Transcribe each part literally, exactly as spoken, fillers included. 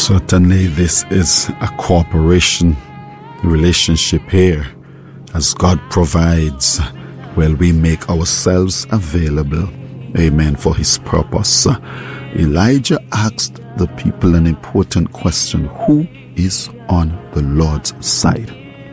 Certainly this is a cooperation relationship here, as God provides while we make ourselves available, amen, for his purpose. Elijah asked the people an important question: who is on the Lord's side?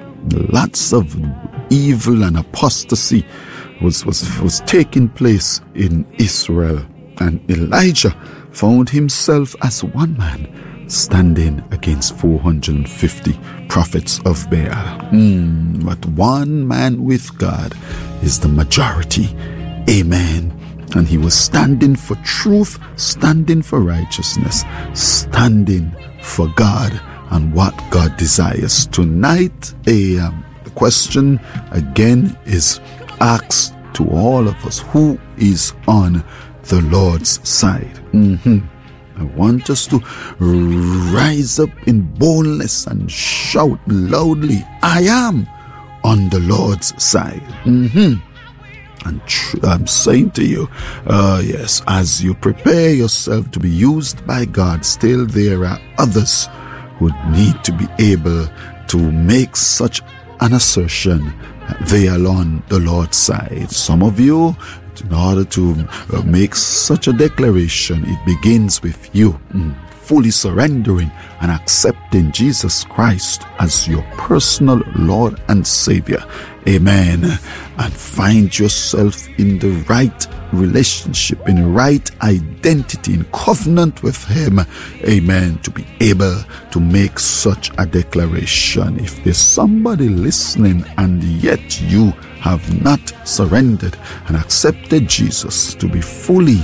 Lots of evil and apostasy was, was, was taking place in Israel, and Elijah found himself as one man standing against four hundred fifty prophets of Baal. Mm, but one man with God is the majority. Amen. And he was standing for truth, standing for righteousness, standing for God and what God desires. Tonight, a, um, the question again is asked to all of us: who is on the Lord's side? Mm-hmm. I want us to rise up in boldness and shout loudly, I am on the Lord's side. Mm-hmm. And tr- I'm saying to you, uh, yes, as you prepare yourself to be used by God, still there are others who need to be able to make such an assertion. They are on the Lord's side. Some of you, in order to uh, make such a declaration, it begins with you mm, fully surrendering and accepting Jesus Christ as your personal Lord and Savior. Amen. And find yourself in the right relationship, in right identity, in covenant with him. Amen. To be able to make such a declaration. If there's somebody listening and yet you have not surrendered and accepted Jesus to be fully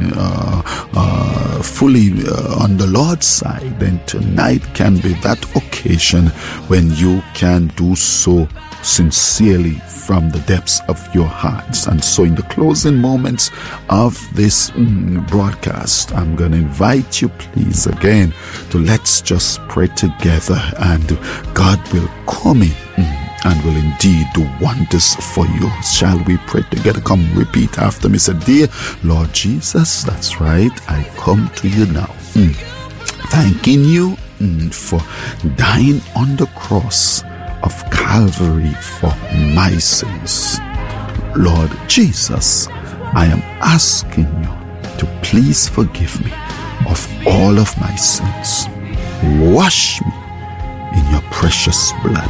uh, uh, fully uh, on the Lord's side, then tonight can be that occasion when you can do so sincerely from the depths of your hearts. And so in the closing moments of this mm, broadcast, I'm going to invite you, please, again, to let's just pray together, and God will come in mm, and will indeed do wonders for you. Shall we pray together? Come, repeat after me. Say, dear Lord Jesus, that's right, I come to you now, mm, thanking you mm, for dying on the cross of Calvary for my sins. Lord Jesus, I am asking you to please forgive me of all of my sins. Wash me in your precious blood.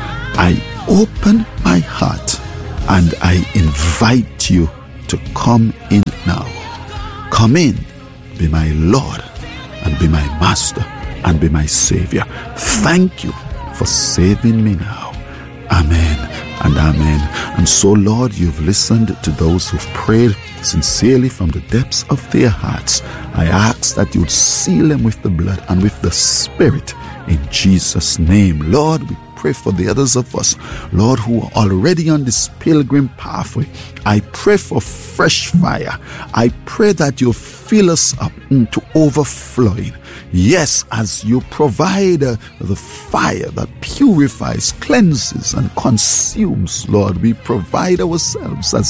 I open my heart and I invite you to come in now. Come in, be my Lord and be my Master and be my Savior. Thank you for saving me now. Amen and amen. And so, Lord, you've listened to those who've prayed sincerely from the depths of their hearts. I ask that you would seal them with the blood and with the Spirit in Jesus' name. Lord, we pray for the others of us, Lord, who are already on this pilgrim pathway. I pray for fresh fire. I pray that you fill us up into overflowing. Yes, as you provide uh, the fire that purifies, cleanses, and consumes, Lord, we provide ourselves as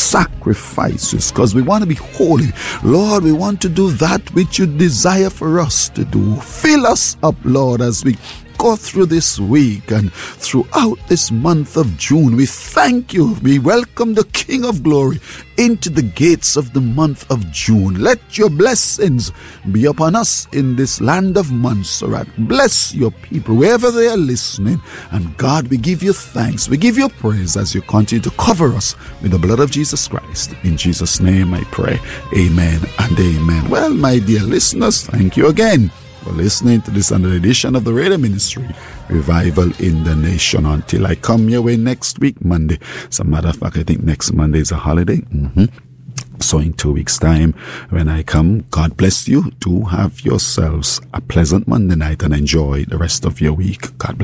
sacrifices because we want to be holy. Lord, we want to do that which you desire for us to do. Fill us up, Lord, as we go through this week and throughout this month of June. We thank you. We welcome the King of Glory into the gates of the month of June. Let your blessings be upon us in this land of Montserrat. Bless your people wherever they are listening. And God, we give you thanks. We give you praise as you continue to cover us with the blood of Jesus Christ. In Jesus' name I pray. Amen and amen. Well, my dear listeners, thank you again for listening to this another edition of the Radio Ministry, Revival in the Nation. Until I come your way next week, Monday. As a matter of fact, I think next Monday is a holiday. Mm-hmm. So in two weeks' time, when I come, God bless you. Do have yourselves a pleasant Monday night and enjoy the rest of your week. God bless.